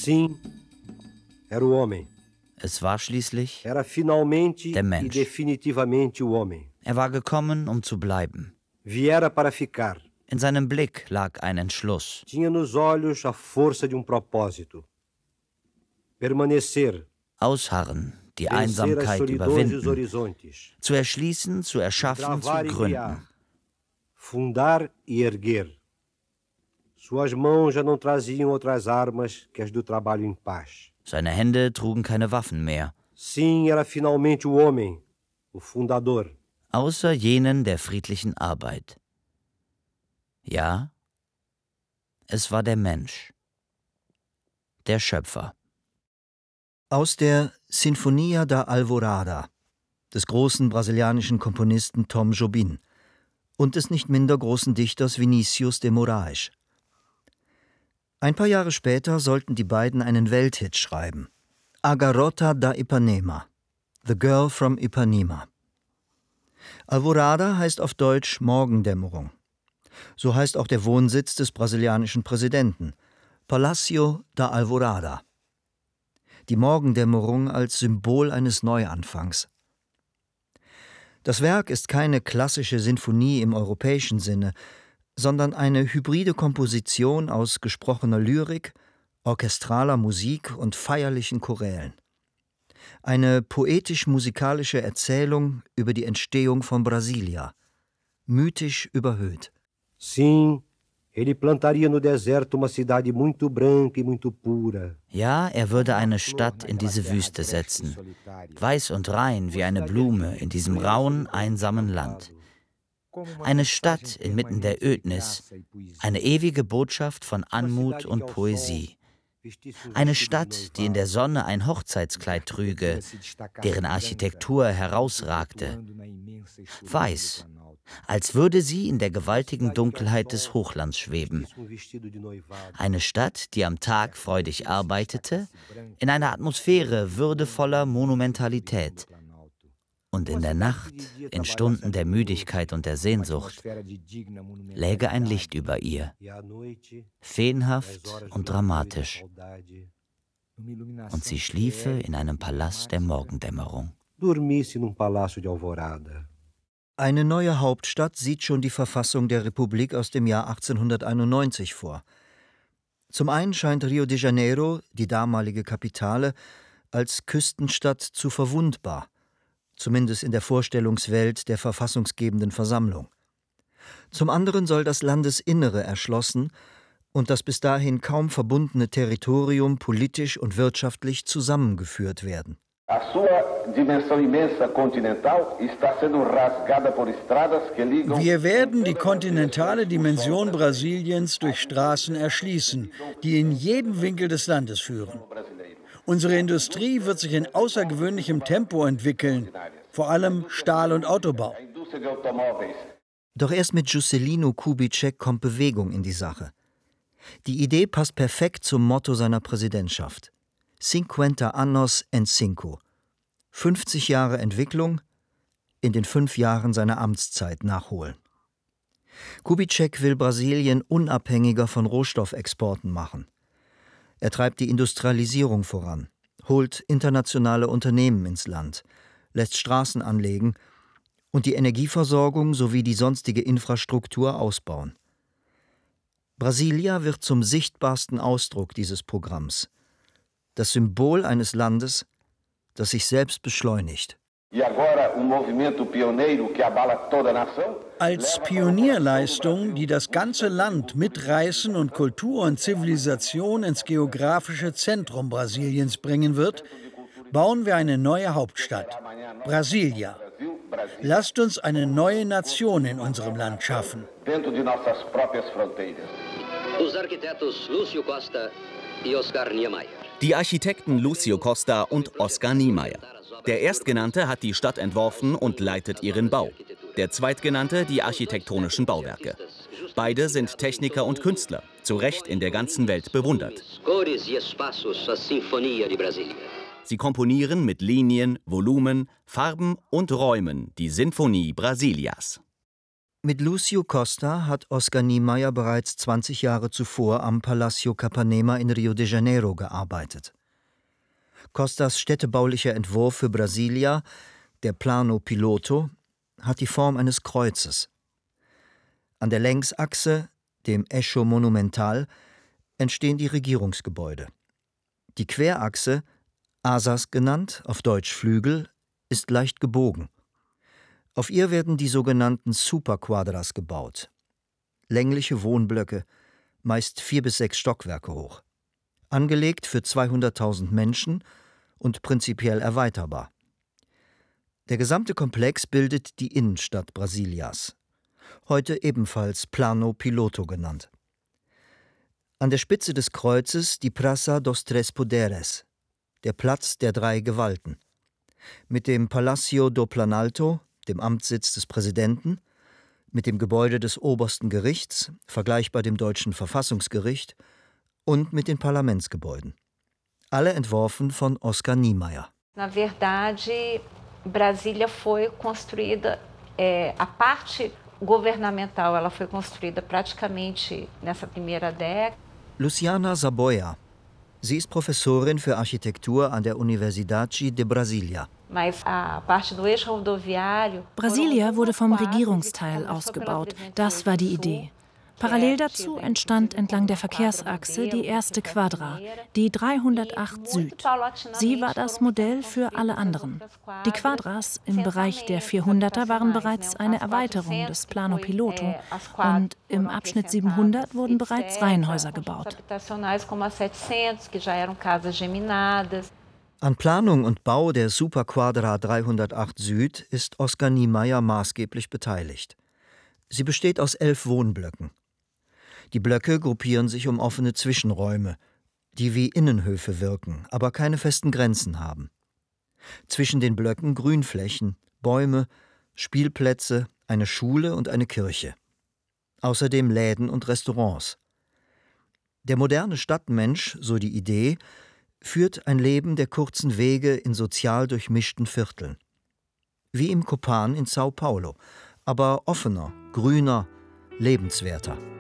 Sim, era o homem. Es war schließlich Era finalmente der e Mensch. definitivamente o homem. Er war gekommen, um zu bleiben. Viera para ficar. In seinem Blick lag ein Entschluss. Tinha nos olhos a força de propósito. Permanecer. Ausharren, die Vencer as Einsamkeit solidões dos überwinden, horizontes. zu erschließen, zu erschaffen, zu Travar e gründen. guiar. Fundar e erguer. Suas mãos já não traziam outras armas que as do trabalho em paz. Seine Hände trugen keine Waffen mehr, Sim, era finalmente o homem, o fundador. außer jenen der friedlichen Arbeit. Ja, es war der Mensch, der Schöpfer. Aus der Sinfonia da Alvorada des großen brasilianischen Komponisten Tom Jobim und des nicht minder großen Dichters Vinícius de Moraes. Ein paar Jahre später sollten die beiden einen Welthit schreiben: A Garota da Ipanema, The Girl from Ipanema. Alvorada heißt auf Deutsch Morgendämmerung. So heißt auch der Wohnsitz des brasilianischen Präsidenten, Palácio da Alvorada. Die Morgendämmerung als Symbol eines Neuanfangs. Das Werk ist keine klassische Sinfonie im europäischen Sinne, sondern eine hybride Komposition aus gesprochener Lyrik, orchestraler Musik und feierlichen Chorälen. Eine poetisch-musikalische Erzählung über die Entstehung von Brasília, mythisch überhöht. Sim, ele plantaria no deserto uma cidade muito branca e muito pura. Ja, er würde eine Stadt in diese Wüste setzen, weiß und rein wie eine Blume in diesem rauen, einsamen Land. Eine Stadt inmitten der Ödnis, eine ewige Botschaft von Anmut und Poesie. Eine Stadt, die in der Sonne ein Hochzeitskleid trüge, deren Architektur herausragte. Weiß, als würde sie in der gewaltigen Dunkelheit des Hochlands schweben. Eine Stadt, die am Tag freudig arbeitete, in einer Atmosphäre würdevoller Monumentalität. Und in der Nacht, in Stunden der Müdigkeit und der Sehnsucht, läge ein Licht über ihr, feenhaft und dramatisch. Und sie schliefe in einem Palast der Morgendämmerung. Dormisse num palácio de alvorada. Eine neue Hauptstadt sieht schon die Verfassung der Republik aus dem Jahr 1891 vor. Zum einen scheint Rio de Janeiro, die damalige Kapitale, als Küstenstadt zu verwundbar, zumindest in der Vorstellungswelt der verfassungsgebenden Versammlung. Zum anderen soll das Landesinnere erschlossen und das bis dahin kaum verbundene Territorium politisch und wirtschaftlich zusammengeführt werden. Wir werden die kontinentale Dimension Brasiliens durch Straßen erschließen, die in jeden Winkel des Landes führen. Unsere Industrie wird sich in außergewöhnlichem Tempo entwickeln, vor allem Stahl- und Autobau. Doch erst mit Juscelino Kubitschek kommt Bewegung in die Sache. Die Idee passt perfekt zum Motto seiner Präsidentschaft: 50 años en 5. 50 Jahre Entwicklung in den 5 Jahren seiner Amtszeit nachholen. Kubitschek will Brasilien unabhängiger von Rohstoffexporten machen. Er treibt die Industrialisierung voran, holt internationale Unternehmen ins Land, lässt Straßen anlegen und die Energieversorgung sowie die sonstige Infrastruktur ausbauen. Brasília wird zum sichtbarsten Ausdruck dieses Programms. Das Symbol eines Landes, das sich selbst beschleunigt. Als Pionierleistung, die das ganze Land mitreißen und Kultur und Zivilisation ins geografische Zentrum Brasiliens bringen wird, bauen wir eine neue Hauptstadt, Brasília. Lasst uns eine neue Nation in unserem Land schaffen. Die Architekten Lúcio Costa und Oscar Niemeyer. Der Erstgenannte hat die Stadt entworfen und leitet ihren Bau. Der Zweitgenannte die architektonischen Bauwerke. Beide sind Techniker und Künstler, zu Recht in der ganzen Welt bewundert. Sie komponieren mit Linien, Volumen, Farben und Räumen die Sinfonie Brasílias. Mit Lúcio Costa hat Oscar Niemeyer bereits 20 Jahre zuvor am Palacio Capanema in Rio de Janeiro gearbeitet. Costas städtebaulicher Entwurf für Brasilia, der Plano Piloto, hat die Form eines Kreuzes. An der Längsachse, dem Eixo Monumental, entstehen die Regierungsgebäude. Die Querachse, Asas genannt, auf Deutsch Flügel, ist leicht gebogen. Auf ihr werden die sogenannten Superquadras gebaut. Längliche Wohnblöcke, meist 4 bis 6 Stockwerke hoch. Angelegt für 200.000 Menschen und prinzipiell erweiterbar. Der gesamte Komplex bildet die Innenstadt Brasilias, heute ebenfalls Plano Piloto genannt. An der Spitze des Kreuzes die Praça dos Três Poderes, der Platz der 3 Gewalten. Mit dem Palacio do Planalto, dem Amtssitz des Präsidenten, mit dem Gebäude des obersten Gerichts, vergleichbar dem deutschen Verfassungsgericht, und mit den Parlamentsgebäuden. Alle entworfen von Oscar Niemeyer. Na verdade, Brasília foi construída, a parte governamental, ela foi construída praticamente nessa primeira década. Luciana Saboia. Sie ist Professorin für Architektur an der Universidade de Brasília. Brasilia wurde vom Regierungsteil ausgebaut. Das war die Idee. Parallel dazu entstand entlang der Verkehrsachse die erste Quadra, die 308 Süd. Sie war das Modell für alle anderen. Die Quadras im Bereich der 400er waren bereits eine Erweiterung des Plano Piloto und im Abschnitt 700 wurden bereits Reihenhäuser gebaut. An Planung und Bau der Superquadra 308 Süd ist Oscar Niemeyer maßgeblich beteiligt. Sie besteht aus 11 Wohnblöcken. Die Blöcke gruppieren sich um offene Zwischenräume, die wie Innenhöfe wirken, aber keine festen Grenzen haben. Zwischen den Blöcken Grünflächen, Bäume, Spielplätze, eine Schule und eine Kirche. Außerdem Läden und Restaurants. Der moderne Stadtmensch, so die Idee, führt ein Leben der kurzen Wege in sozial durchmischten Vierteln. Wie im Copan in Sao Paulo, aber offener, grüner, lebenswerter.